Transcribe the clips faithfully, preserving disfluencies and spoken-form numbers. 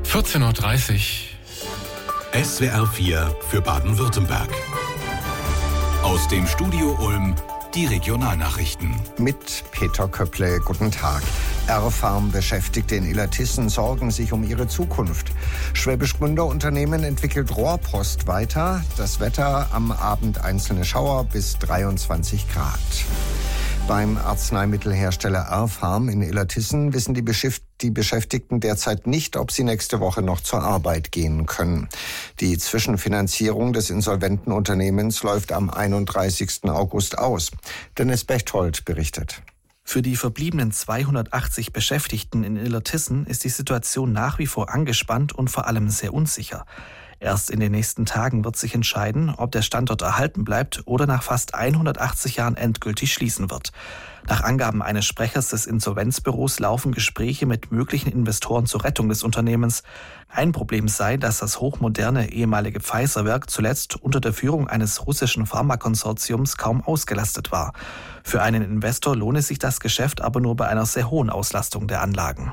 vierzehn Uhr dreißig. S W R vier für Baden-Württemberg. Aus dem Studio Ulm die Regionalnachrichten. Mit Peter Köpple, guten Tag. R-Farm-Beschäftigte in Illertissen sorgen sich um ihre Zukunft. Schwäbisch Gmunder Unternehmen entwickelt Rohrpost weiter. Das Wetter am Abend einzelne Schauer bis dreiundzwanzig Grad. Beim Arzneimittelhersteller R-Farm in Illertissen wissen die, Beschäft- die Beschäftigten derzeit nicht, ob sie nächste Woche noch zur Arbeit gehen können. Die Zwischenfinanzierung des insolventen Unternehmens läuft am einunddreißigsten August aus. Dennis Bechtold berichtet. Für die verbliebenen zweihundertachtzig Beschäftigten in Illertissen ist die Situation nach wie vor angespannt und vor allem sehr unsicher. Erst in den nächsten Tagen wird sich entscheiden, ob der Standort erhalten bleibt oder nach fast hundertachtzig Jahren endgültig schließen wird. Nach Angaben eines Sprechers des Insolvenzbüros laufen Gespräche mit möglichen Investoren zur Rettung des Unternehmens. Ein Problem sei, dass das hochmoderne ehemalige Pfizer-Werk zuletzt unter der Führung eines russischen Pharmakonsortiums kaum ausgelastet war. Für einen Investor lohne sich das Geschäft aber nur bei einer sehr hohen Auslastung der Anlagen.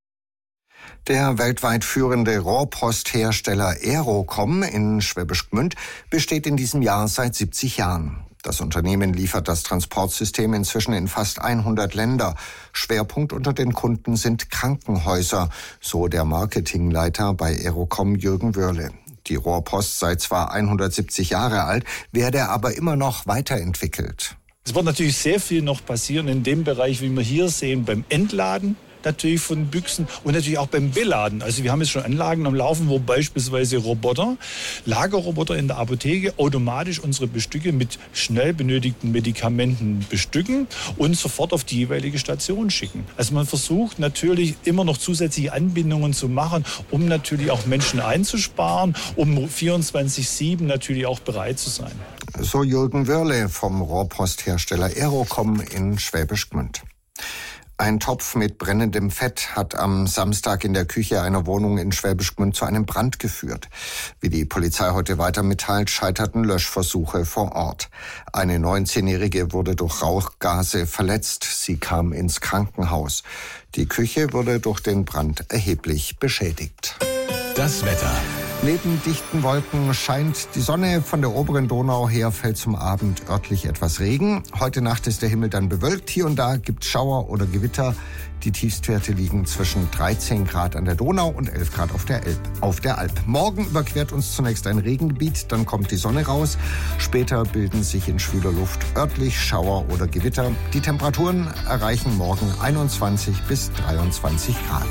Der weltweit führende Rohrposthersteller Aerocom in Schwäbisch Gmünd besteht in diesem Jahr seit siebzig Jahren. Das Unternehmen liefert das Transportsystem inzwischen in fast hundert Länder. Schwerpunkt unter den Kunden sind Krankenhäuser, so der Marketingleiter bei Aerocom Jürgen Wörle. Die Rohrpost sei zwar hundertsiebzig Jahre alt, werde aber immer noch weiterentwickelt. Es wird natürlich sehr viel noch passieren in dem Bereich, wie wir hier sehen, beim Entladen natürlich von Büchsen und natürlich auch beim Beladen. Also wir haben jetzt schon Anlagen am Laufen, wo beispielsweise Roboter, Lagerroboter in der Apotheke automatisch unsere Bestücke mit schnell benötigten Medikamenten bestücken und sofort auf die jeweilige Station schicken. Also man versucht natürlich immer noch zusätzliche Anbindungen zu machen, um natürlich auch Menschen einzusparen, um vierundzwanzig sieben natürlich auch bereit zu sein. So Jürgen Wörle vom Rohrposthersteller Aerocom in Schwäbisch Gmünd. Ein Topf mit brennendem Fett hat am Samstag in der Küche einer Wohnung in Schwäbisch Gmünd zu einem Brand geführt. Wie die Polizei heute weiter mitteilt, scheiterten Löschversuche vor Ort. Eine neunzehnjährige wurde durch Rauchgase verletzt. Sie kam ins Krankenhaus. Die Küche wurde durch den Brand erheblich beschädigt. Das Wetter. Neben dichten Wolken scheint die Sonne. Von der oberen Donau her fällt zum Abend örtlich etwas Regen. Heute Nacht ist der Himmel dann bewölkt. Hier und da gibt es Schauer oder Gewitter. Die Tiefstwerte liegen zwischen dreizehn Grad an der Donau und elf Grad auf der Elb, auf der Alp. Morgen überquert uns zunächst ein Regengebiet, dann kommt die Sonne raus. Später bilden sich in schwüler Luft örtlich Schauer oder Gewitter. Die Temperaturen erreichen morgen einundzwanzig bis dreiundzwanzig Grad.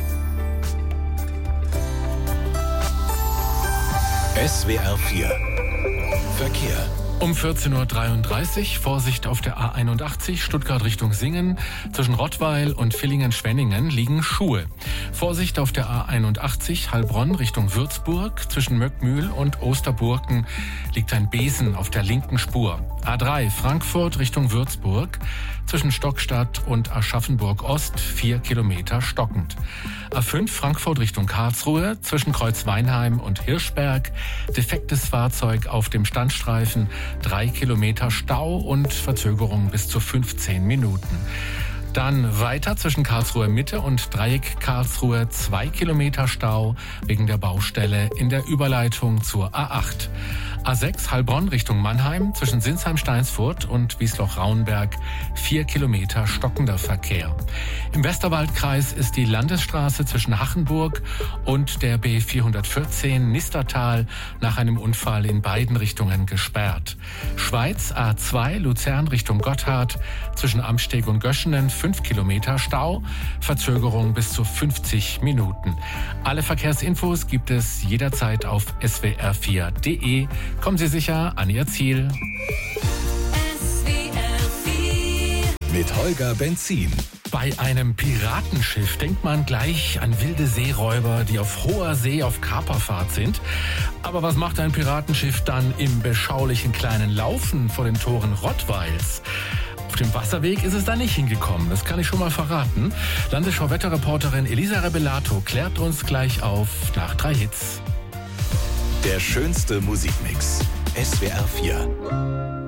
S W R vier Verkehr. Um vierzehn Uhr dreiunddreißig, Vorsicht auf der A einundachtzig, Stuttgart Richtung Singen. Zwischen Rottweil und Villingen-Schwenningen liegen Schuhe. Vorsicht auf der A einundachtzig, Heilbronn Richtung Würzburg. Zwischen Möckmühl und Osterburken liegt ein Besen auf der linken Spur. A drei, Frankfurt Richtung Würzburg. Zwischen Stockstadt und Aschaffenburg Ost vier Kilometer stockend. A fünf, Frankfurt Richtung Karlsruhe. Zwischen Kreuzweinheim und Hirschberg defektes Fahrzeug auf dem Standstreifen. Drei Kilometer Stau und Verzögerung bis zu fünfzehn Minuten. Dann weiter zwischen Karlsruhe Mitte und Dreieck Karlsruhe zwei Kilometer Stau wegen der Baustelle in der Überleitung zur A acht. A sechs Heilbronn Richtung Mannheim zwischen Sinsheim-Steinsfurt und Wiesloch-Rauenberg vier Kilometer stockender Verkehr. Im Westerwaldkreis ist die Landesstraße zwischen Hachenburg und der B vierhundertvierzehn Nistertal nach einem Unfall in beiden Richtungen gesperrt. Schweiz A zwei Luzern Richtung Gotthard zwischen Amsteg und Göschenen fünf Kilometer Stau, Verzögerung bis zu fünfzig Minuten. Alle Verkehrsinfos gibt es jederzeit auf S W R vier Punkt de. Kommen Sie sicher an Ihr Ziel. S W R vier mit Holger Benzin. Bei einem Piratenschiff denkt man gleich an wilde Seeräuber, die auf hoher See auf Kaperfahrt sind. Aber was macht ein Piratenschiff dann im beschaulichen kleinen Laufen vor den Toren Rottweils? Auf dem Wasserweg ist es da nicht hingekommen, das kann ich schon mal verraten. Landesschau-Wetterreporterin Elisa Rebellato klärt uns gleich auf nach drei Hits. Der schönste Musikmix. S W R vier.